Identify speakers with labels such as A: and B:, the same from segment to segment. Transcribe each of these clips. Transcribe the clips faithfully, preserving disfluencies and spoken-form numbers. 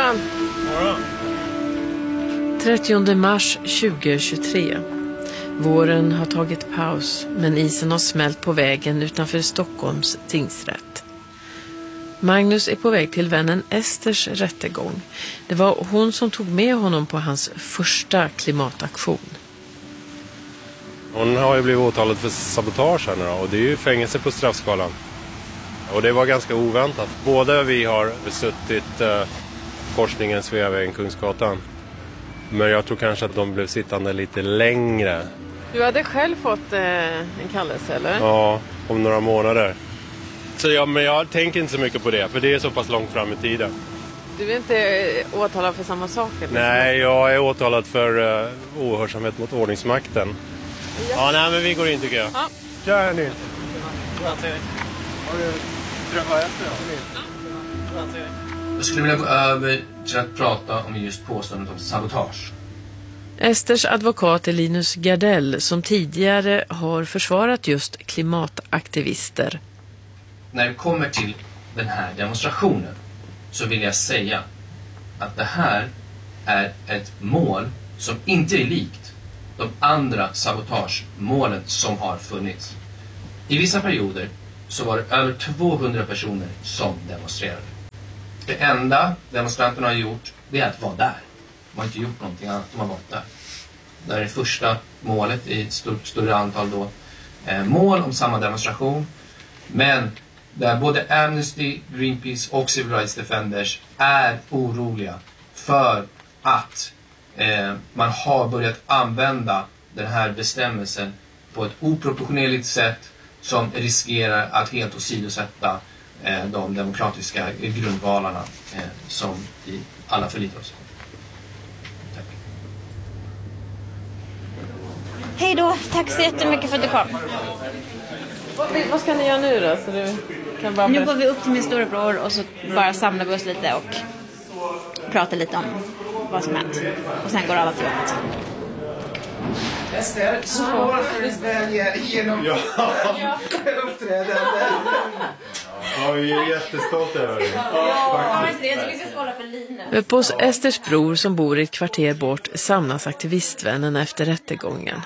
A: morgon.
B: morgon.
A: trettionde mars tjugohundratjugotre. Våren har tagit paus, men isen har smält på vägen utanför Stockholms tingsrätt. Magnus är på väg till vännen Esters rättegång. Det var hon som tog med honom på hans första klimataktion.
B: Hon har ju blivit åtalad för sabotage här nu då, och det är ju fängelse på straffskalan. Och det var ganska oväntat. Båda vi har besuttit eh, korsningen Sveavägen Kungsgatan. Men jag tror kanske att de blev sittande lite längre.
A: Du hade själv fått eh, en kallelse, eller?
B: Ja, om några månader. Så ja, men jag tänker inte så mycket på det, för det är så pass långt fram i tiden.
A: Du är inte åtalad för samma sak? Eller?
B: Nej, jag är åtalad för uh, ohörsamhet mot ordningsmakten. Ja. ja, nej, men vi går in tycker jag.
A: Ja.
B: Kör nu.
C: Har du drömmar efter då? Jag skulle vilja gå över till att prata om just påståendet om sabotage.
A: Esters advokat är Linus Gardell, som tidigare har försvarat just klimataktivister.
C: När det kommer till den här demonstrationen så vill jag säga att det här är ett mål som inte är likt de andra sabotagemålen som har funnits. I vissa perioder så var det över tvåhundra personer som demonstrerade. Det enda demonstranterna har gjort, det är att vara där. De har inte gjort någonting annat, de har varit där. Det är det första målet i ett stort, större antal då, eh, mål om samma demonstration. Men där både Amnesty, Greenpeace och Civil Rights Defenders är oroliga för att eh, man har börjat använda den här bestämmelsen på ett oproportionerligt sätt som riskerar att helt åsidosätta eh, de demokratiska grundvalarna eh, som vi alla förlitar oss på. Tack.
D: Hej då, tack så jättemycket för att du kom.
A: Vad, vad ska ni göra nu då? Så du kan bara
D: Nu går vi upp till min storebror och så bara samlar vi oss lite och pratar lite om vad som hänt. Och sen går alla till jobbet.
E: Ester, så väl genom uppträdande.
B: Ja, vi är jättestolta över det.
D: Ja, jag tycker vi ska skåla för Linus.
A: På Esters bror som bor i ett kvarter bort samlas aktivistvännerna efter rättegången.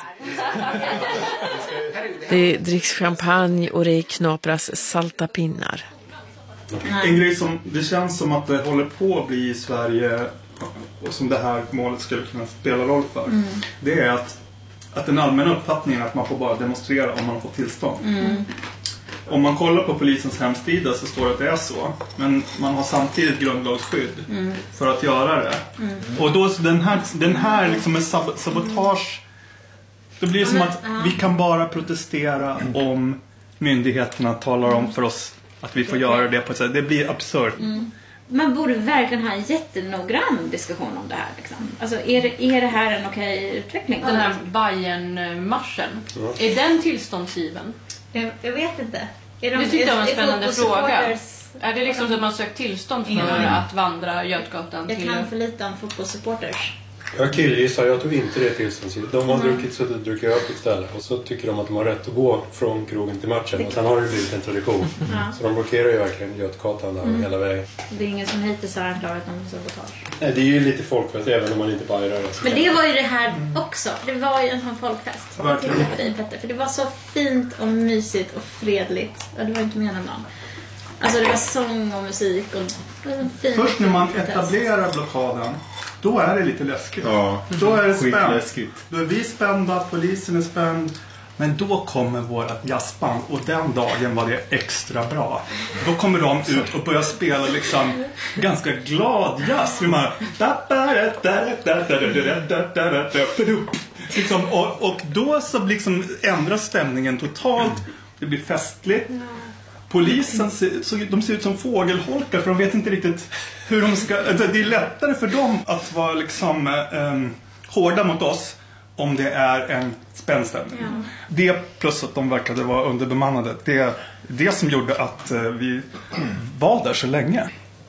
A: Det dricks champagne och det knapras salta pinnar.
F: En grej som det känns som att det håller på att bli i Sverige och som det här målet skulle kunna spela roll för, mm. det är att, att den allmänna uppfattningen är att man får bara demonstrera om man får tillstånd. Mm. Om man kollar på polisens hemsida så står det att det är så. Men man har samtidigt grundlagsskydd mm. för att göra det. Mm. Och då den här, den här liksom en sabotage, då blir det som att vi kan bara protestera om myndigheterna talar om för oss att vi får göra det på ett sätt. Det blir absurt. Mm.
D: Man borde verkligen ha en jättenoggrann diskussion om det här. Liksom. Alltså, är, det, är det här en okej utveckling?
G: Den här Bayern-marschen, ja. Är den tillståndsgiven?
D: Jag, jag vet inte. Är de,
G: det tyckte jag var en
D: är,
G: spännande
D: är
G: fråga. Är det liksom så att man sökt tillstånd för mm. att vandra Götgatan
D: jag
G: till...
D: Jag kan för lite om fotbollssupporters.
B: Jag killgissar, jag tog inte det tillstånd. De har mm. druckit så att druckit upp istället. Och så tycker de att de har rätt att gå från krogen till matchen. Och sen har det blivit en tradition. Mm. Så de blockerar ju verkligen Götgatan där mm. hela vägen.
D: Det är ingen som hittills har anklagat dem för sabotage.
B: Nej, det är ju lite folkfest även om man inte bajar det.
D: Men det var ju det här också. Det var ju en sån folkfest. Jag tänkte på dig, Petter. För det var så fint och mysigt och fredligt. Ja, det var inte menat någon. Alltså det var sång och musik och det var en fin.
F: Först när man etablerar blockaden, då är det lite läskigt. Ja, då är det spänt. Då är vi spända, polisen är spänd. Men då kommer våra jazzband och den dagen var det extra bra. Då kommer de ut och börjar spela liksom ganska glad jazz. Liksom, och, och då så liksom ändras stämningen totalt. Det blir festligt. Polisen så de ser ut som fågelholkar för de vet inte riktigt hur de ska... Alltså det är lättare för dem att vara liksom um, hårda mot oss om det är en spänstämning. Ja. Det plus att de verkade vara underbemannade. Det är det som gjorde att uh, vi var där så länge.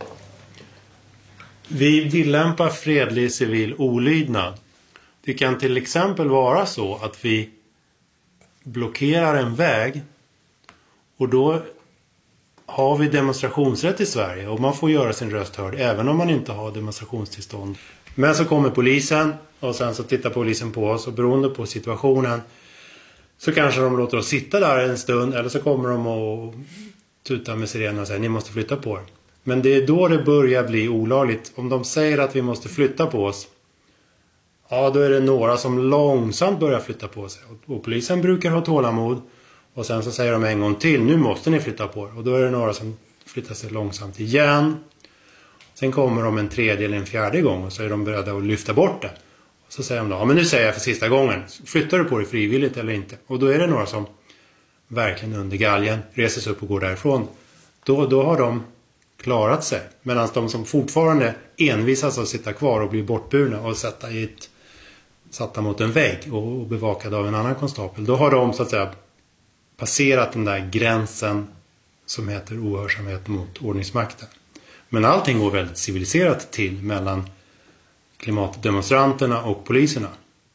B: Vi tillämpar fredlig civil olydnad. Det kan till exempel vara så att vi blockerar en väg och då
H: har vi demonstrationsrätt i Sverige och man får göra sin röst hörd även om man inte har demonstrationstillstånd. Men så kommer polisen och sen så tittar polisen på oss och beroende på situationen så kanske de låter oss sitta där en stund eller så kommer de och tutar med sirenen och säger ni måste flytta på er. Men det är då det börjar bli olagligt. Om de säger att vi måste flytta på oss, ja då är det några som långsamt börjar flytta på sig. Och polisen brukar ha tålamod och sen så säger de en gång till, nu måste ni flytta på er. Och då är det några som flyttar sig långsamt igen. Sen kommer de en tredje eller en fjärde gång och så är de beredda att lyfta bort det. Och så säger de då, ja men nu säger jag för sista gången, flyttar du på dig frivilligt eller inte? Och då är det några som verkligen under galgen reser sig upp och går därifrån. Då, då har de klarat sig. Medan de som fortfarande envisas att sitta kvar och bli bortburna och sätta, i ett, satta mot en vägg och, och bevakade av en annan konstapel. Då har de så att säga passerat den där gränsen som heter ohörsamhet mot ordningsmakten. Men allting går väldigt civiliserat till mellan klimatdemonstranterna och poliserna.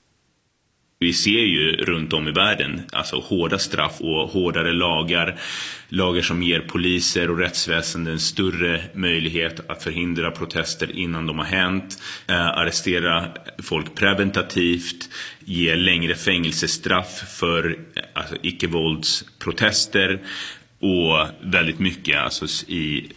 I: Vi ser ju runt om i världen alltså hårda straff och hårdare lagar. Lagar som ger poliser och rättsväsenden större möjlighet att förhindra protester innan de har hänt. Eh, arrestera folk preventativt. Ge längre fängelsestraff för alltså, icke-våldsprotester. Och väldigt mycket alltså, i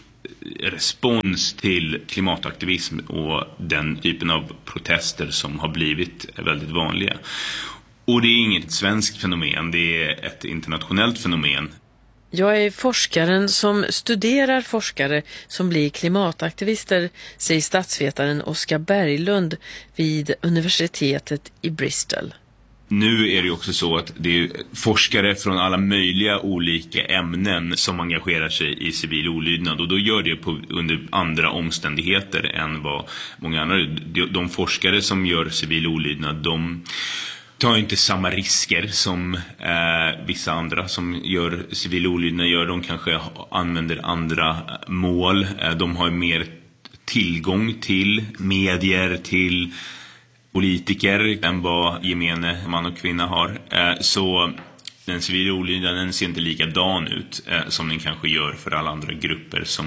I: respons till klimataktivism och den typen av protester som har blivit väldigt vanliga. Och det är inget svenskt fenomen, det är ett internationellt fenomen.
A: Jag är forskaren som studerar forskare som blir klimataktivister, säger statsvetaren Oskar Berglund vid universitetet i Bristol.
I: Nu är det också så att det är forskare från alla möjliga olika ämnen som engagerar sig i civil olydnad och då gör det på, under andra omständigheter än vad många andra. De, de forskare som gör civil olydnad, de tar inte samma risker som eh, vissa andra som gör civil olydnad gör. De kanske använder andra mål. Eh, de har mer tillgång till medier, till politiker än vad gemene man och kvinna har. Så den civila olydnaden ser inte likadan ut som den kanske gör för alla andra grupper som,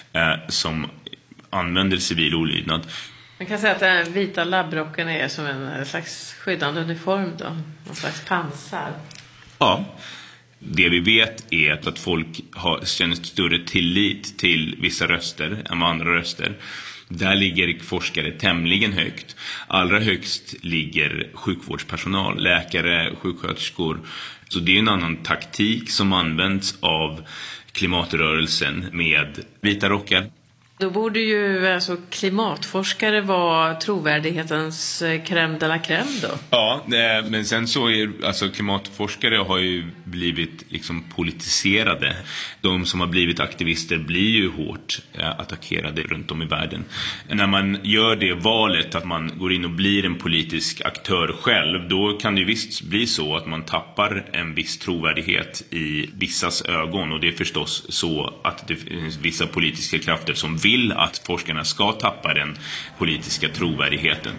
I: som använder civil olydnad.
A: Man kan säga att den vita labbrocken är som en slags skyddande uniform då, en slags pansar.
I: Ja. Det vi vet är att folk har, känner större tillit till vissa röster än andra röster. Där ligger forskare tämligen högt. Allra högst ligger sjukvårdspersonal, läkare, sjuksköterskor. Så det är en annan taktik som används av klimatrörelsen med vita rockar.
A: Då borde ju alltså klimatforskare vara trovärdighetens crème de la crème då?
I: Ja, men sen så är alltså klimatforskare har ju blivit liksom politiserade. De som har blivit aktivister blir ju hårt attackerade runt om i världen. När man gör det valet att man går in och blir en politisk aktör själv, då kan det ju visst bli så att man tappar en viss trovärdighet i vissas ögon. Och det är förstås så att det finns vissa politiska krafter som vill vill att forskarna ska tappa den politiska trovärdigheten.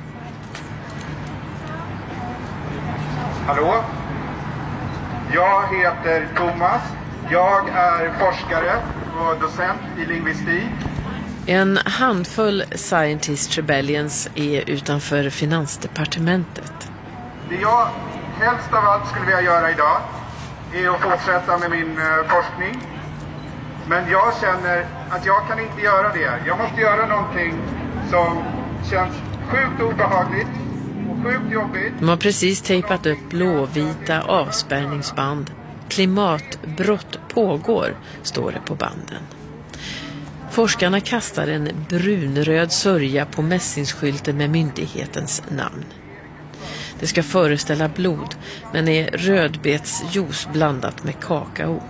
E: Hallå? Jag heter Thomas. Jag är forskare och docent i lingvistik.
A: En handfull Scientist Rebellions är utanför Finansdepartementet.
E: Det jag helst av allt skulle vilja göra idag är att fortsätta med min forskning. Men jag känner att jag kan inte göra det. Jag måste göra någonting som känns sjukt obehagligt och sjukt jobbigt.
A: De har precis tejpat upp blåvita avspärrningsband. Klimatbrott pågår, står det på banden. Forskarna kastar en brunröd sörja på mässingsskylten med myndighetens namn. Det ska föreställa blod, men är rödbetsjuice blandat med kakao.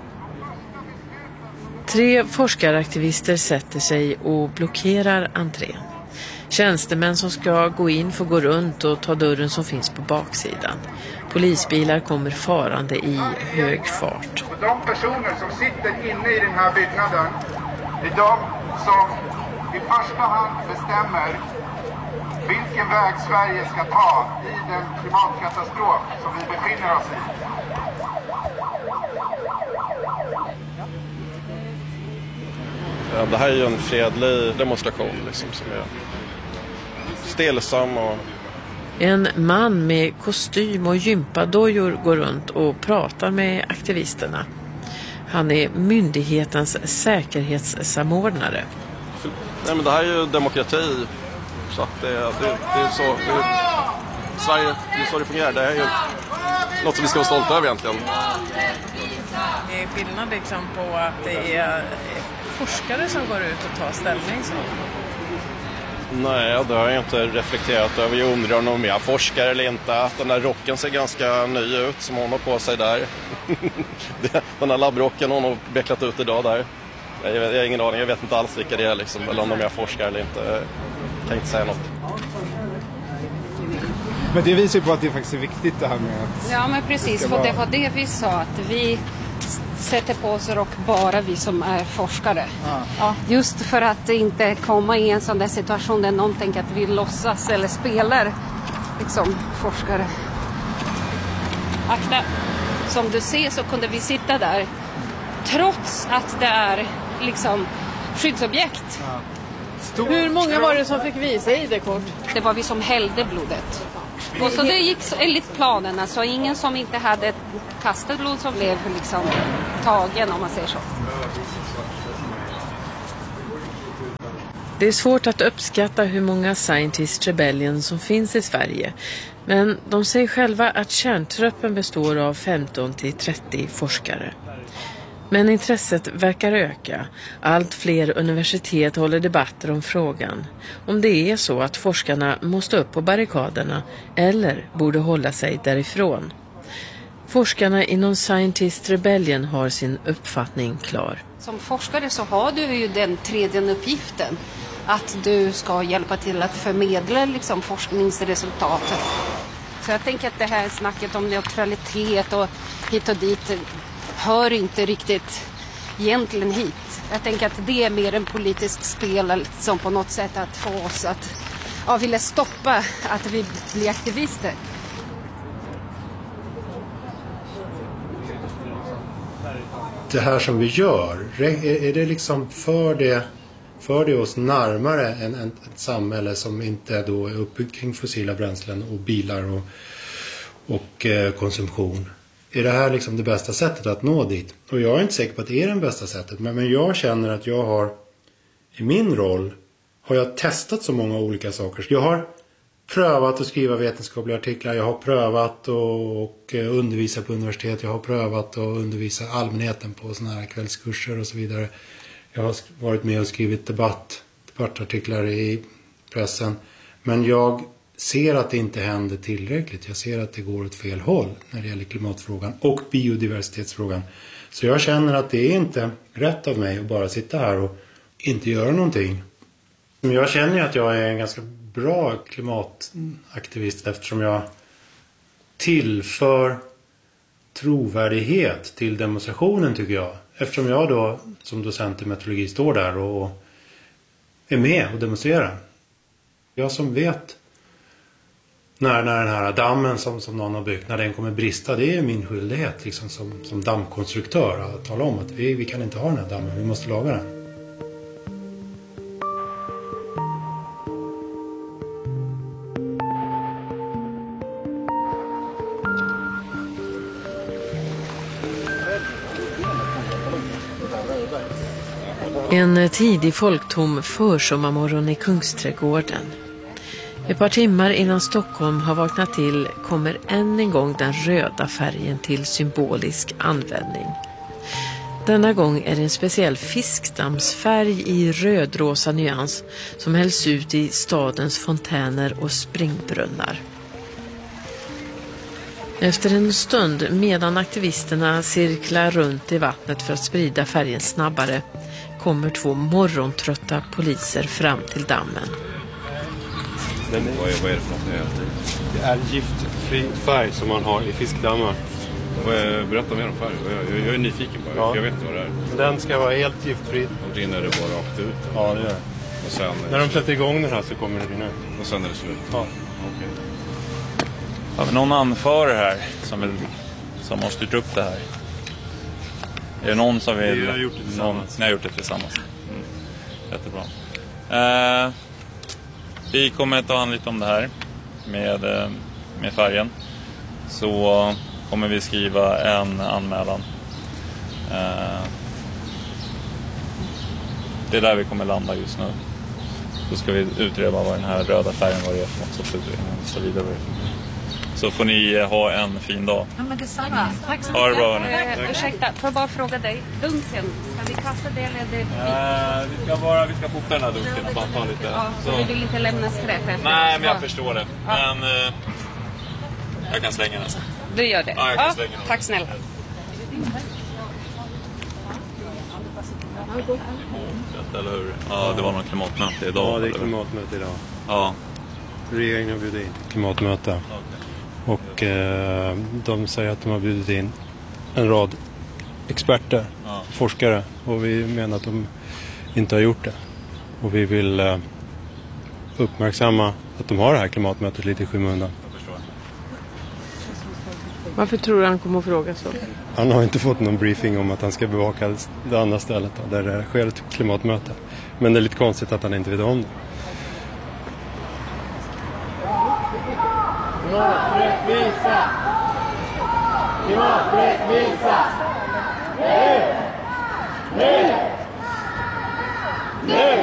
A: Tre forskaraktivister sätter sig och blockerar entrén. Tjänstemän som ska gå in får gå runt och ta dörren som finns på baksidan. Polisbilar kommer farande i hög fart.
E: De personer som sitter inne i den här byggnaden är de som i första hand bestämmer vilken väg Sverige ska ta i den klimatkatastrof som vi befinner oss i.
J: Ja, det här är ju en fredlig demonstration liksom, som är stillsam och...
A: En man med kostym och gympadojor går runt och pratar med aktivisterna. Han är myndighetens säkerhetssamordnare.
J: Nej, men det här är ju demokrati. Så att det, det, det är så... Det, Sverige, det är så det fungerar. Det är ju något som vi ska vara stolta över egentligen.
A: Det är skillnad liksom på att det är forskare som går ut och tar ställning så.
J: Nej, det har jag inte reflekterat över. Jag undrar om de är forskare eller inte. Att den där rocken ser ganska ny ut som hon har på sig där. Den där labbrocken hon har vecklat ut idag där. Jag, jag har ingen aning, jag vet inte alls vilka det är liksom. Eller om de är forskare eller inte. Jag kan inte säga något.
K: Men det visar ju på att det faktiskt är viktigt det här med att...
L: Ja, men precis. För det var det vi sa, att vi sätter på oss rock bara vi som är forskare. Ja. Ja, just för att inte komma i en sån där situation där någon tänker att vi låtsas eller spelar liksom forskare. Akta. Som du ser så kunde vi sitta där trots att det är liksom skyddsobjekt.
K: Ja.
A: Hur många var det som fick visa I D-kort?
L: Det var vi som hällde blodet. Och så det gick så, enligt planen, alltså ingen som inte hade kastat blod som blev liksom tagen, om man säger så.
A: Det är svårt att uppskatta hur många Scientist Rebellion som finns i Sverige. Men de säger själva att kärntruppen består av femton till trettio forskare. Men intresset verkar öka. Allt fler universitet håller debatter om frågan. Om det är så att forskarna måste upp på barrikaderna eller borde hålla sig därifrån. Forskarna inom Scientist Rebellion har sin uppfattning klar.
L: Som forskare så har du ju den tredje uppgiften. Att du ska hjälpa till att förmedla liksom, forskningsresultaten. Så jag tänker att det här snacket om neutralitet och hit och dit hör inte riktigt egentligen hit. Jag tänker att det är mer en politisk spel som på något sätt att få oss att ja, vilja stoppa att vi blir aktivister.
H: Det här som vi gör, är det liksom för det, för det oss närmare en, en, ett samhälle som inte då är uppbyggt kring fossila bränslen och bilar och, och eh, konsumtion? Är det här liksom det bästa sättet att nå dit? Och jag är inte säker på att det är det bästa sättet. Men, men jag känner att jag har, i min roll, har jag testat så många olika saker. Jag har prövat att skriva vetenskapliga artiklar. Jag har prövat att undervisa på universitet. Jag har prövat att undervisa allmänheten på såna här kvällskurser och så vidare. Jag har varit med och skrivit debatt, debattartiklar i pressen. Men jag ser att det inte händer tillräckligt. Jag ser att det går åt fel håll när det gäller klimatfrågan och biodiversitetsfrågan. Så jag känner att det är inte rätt av mig att bara sitta här och inte göra någonting. Men jag känner ju att jag är en ganska bra klimataktivist eftersom jag tillför trovärdighet till demonstrationen, tycker jag. Eftersom jag då som docent i meteorologi står där och är med och demonstrerar. Jag som vet när, när den här dammen som, som någon har byggt, när den kommer brista, det är min skyldighet liksom, som, som dammkonstruktör att tala om att vi, vi kan inte ha den här dammen, vi måste laga den.
A: En tidig folktom försommarmorgon i Kungsträdgården. Ett par timmar innan Stockholm har vaknat till kommer än en gång den röda färgen till symbolisk användning. Denna gång är det en speciell fiskdammsfärg i rödrosa nyans som hälls ut i stadens fontäner och springbrunnar. Efter en stund medan aktivisterna cirklar runt i vattnet för att sprida färgen snabbare kommer två morgontrötta poliser fram till dammen.
B: Den är, vad, är, vad är det för något? Det är giftfri färg som man har i fiskdammar. Berätta mer om färg. Jag, jag är nyfiken på det. Ja. Jag vet inte vad det är.
H: Den ska vara helt giftfri.
B: Och rinner det bara rakt ut?
H: Ja, det gör det.
B: Och sen,
H: när de sätter igång den här så kommer det rinna ut.
B: Och sen är det slut?
H: Ja.
B: Okej.
M: Har vi någon anförare här som, vill, som har styrt upp det här? Är det någon som vill...
B: Vi har gjort det tillsammans.
M: Någon, ni har gjort det tillsammans. Mm. Jättebra. Eh, vi kommer att ta hand lite om det här med, eh, med färgen. Så kommer vi skriva en anmälan. Eh, det är där vi kommer landa just nu. Då ska vi utreda vad den här röda färgen var det för något sorts utredning. Så vidare. Så får ni ha en fin dag.
L: Ja, men detsamma. Tack så
M: Ha det
L: mycket.
M: bra, hörni.
L: Eh, ursäkta, får jag bara fråga dig. Dunken, ska vi kasta det eller är det...
M: Eh, vi ska bara, vi ska fota den här dunken och bara ta lite.
L: Ja, så vi vill inte lämna skräp efter.
M: Nej, men jag förstår det. Men eh, jag kan slänga den sen.
L: Du gör det?
M: Ja, jag kan slänga den.
L: Tack snälla.
M: Eller hur? Ja, det var någon klimatmöte idag.
H: Ja, det är
M: eller?
H: klimatmöte idag.
M: Ja.
H: Regeringen har bjudit in till klimatmöte. Okay. Och eh, de säger att de har bjudit in en rad experter, ja. forskare. Och vi menar att de inte har gjort det. Och vi vill eh, uppmärksamma att de har det här klimatmötet lite i skymundan.
A: Varför tror du han kommer att fråga så?
H: Han har inte fått någon briefing om att han ska bevaka det andra stället då, där det sker ett klimatmöte. Men det är lite konstigt att han inte vet om det.
N: Klimaträttvisa! Klimaträttvisa! Nu! Nu! Nu!